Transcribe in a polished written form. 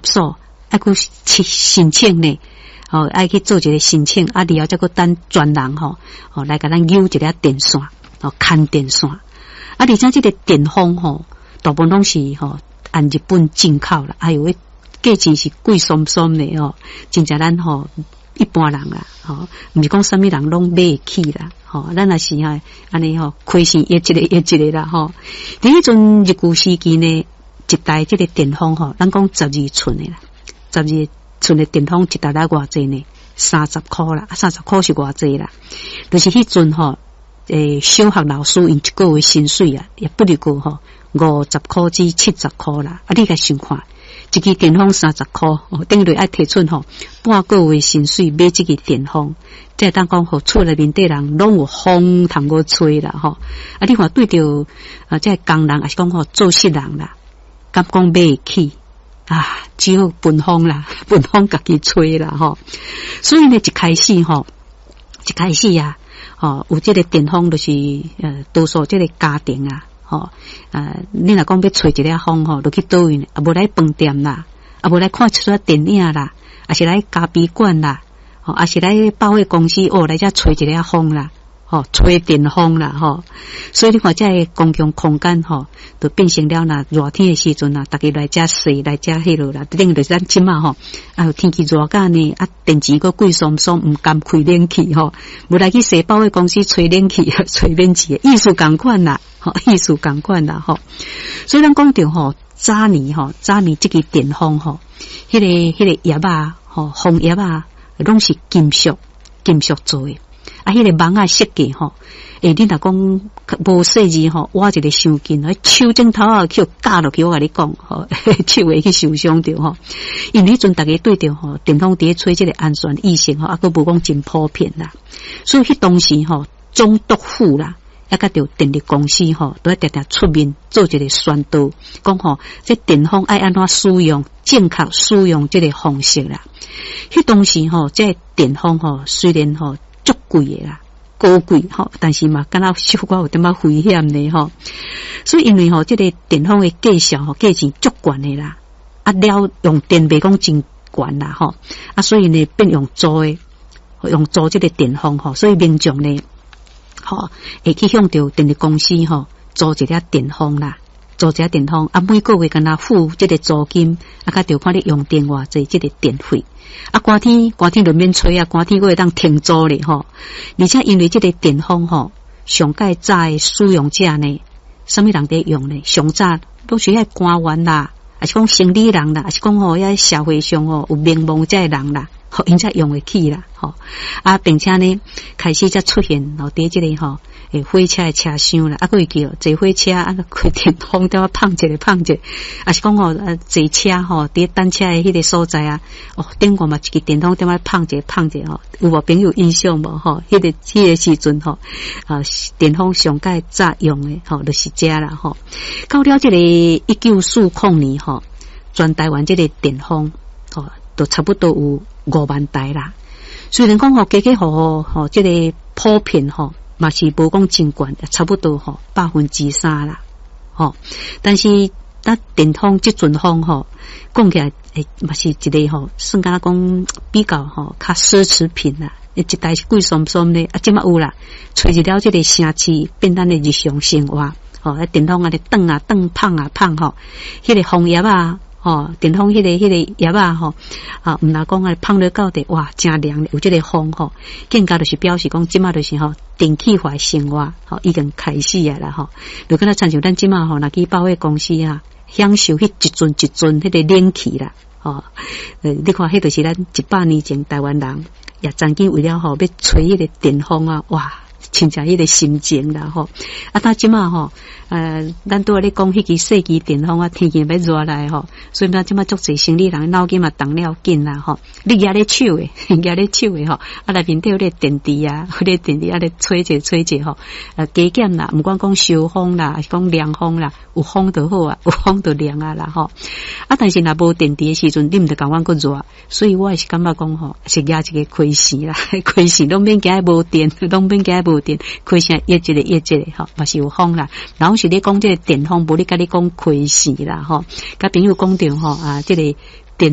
所，还去申请呢。爱去做一个申请，然后再个等专人来给咱揪一个电线，看电线。而且这个电风大部分拢是按日本进口啦，还有价钱是贵松松的真正咱一般人啦，唔是讲什么人拢买得起啦，咱也是安尼亏钱一个啦，伫迄阵日据时期呢，一台这个电风咱讲12寸的啦，12寸的电风一台来偌济呢？30块啦，30块是偌济啦？就是迄阵小学老师因一个月薪水啊，也不离过50块至70块啦。你甲想看，一支电风30块，等于爱提出半个月薪水买这个电风，即当讲厝内面的人拢有风通过吹啦你看对着即工人还是讲做事人啦，敢讲买得起？只好分风啦，分风家己吹啦所以呢，一开始有这个电风就是多数这个家庭你若讲要吹一个风就去倒位呢，无来饭店啦，无来看一出电影啦，还是来咖啡馆啦，还是来百货公司来遮吹一个风啦。吹电风啦所以你看这公共空间就变成了那热天的时阵大家来遮睡来遮迄落啦，等于就是咱即马天气热甲呢电池个贵松松，唔敢开冷气无来去洗百货公司吹冷气吹免钱，意思共款啦所以咱讲着早年这个电风迄个叶风叶拢是金属做的。迄个网设计你若讲无细致挖一个伤筋，手指头去夹落去，我甲你讲手会去受伤着因为迄阵大家对着电风伫吹这个安全意识佫无讲真普遍啦，所以迄当时总督府啦，甲着电力公司都要常常出面做一个宣导，讲这电风爱安怎使用，正确使用这个方式啦。迄当时这电风虽然足贵的啦，高贵但是嘛，敢若小可有点仔危险的所以因为这个电风的价钱足悬的啦，了用电费讲真悬啦所以呢变用租这个电风所以民众呢会去向着电力公司租一个电风啦。租一个电风每个月敢若付这个租金甲着看你用电偌济这个电费寒天就免吹寒天我会当停租咧而且因为这个电风上盖早的使用者呢，什么人在用呢？上早都是迄官员啦，还是讲生理人啦，还是讲遐社会上有名望这人啦，因才用得起啦并且呢开始才出现伫这个火车的车厢啦，还会叫坐火车开电风在放一个，还是讲坐车伫等车的迄个所在顶过嘛一个电风在放一个有无朋友印象无迄个时阵电风上盖早用的就是这啦到了这个1940年全台湾这个电风都差不多有5万台啦。虽然讲家这个普遍嘛是无讲真悬，差不多3%啦但是咱电风这阵风讲起来嘛是一个算甲讲比较较奢侈品啦，一台是贵松松的即嘛有啦，吹一了这个城市变咱的日常生活电风咧转放迄个风叶电风迄个叶毋若讲放落到地哇真凉有这个风更加就是表示讲即马就是电气化生活已经开始啊啦就敢若亲像咱即马若去百货公司享受迄一阵迄个冷气啦你看迄就是咱100年前台湾人也曾经为了要吹迄个电风哇亲像迄个心情啦但即马咱拄仔咧讲迄支世纪电风天气要热来所以咱即马足侪生理人脑筋嘛动了紧啦你举咧手诶内面都有咧电池咧电池咧吹者加减啦，毋管讲收风啦，还是讲凉风啦，有风就好有风就凉啦但是若无电池诶时阵，你毋得共阮搁热，所以我也是感觉讲是举一个亏钱啦，亏钱拢免惊无电，亏钱一个嘛是有风啦。然后是咧讲这个电风，无咧甲你讲亏钱啦甲朋友讲着这个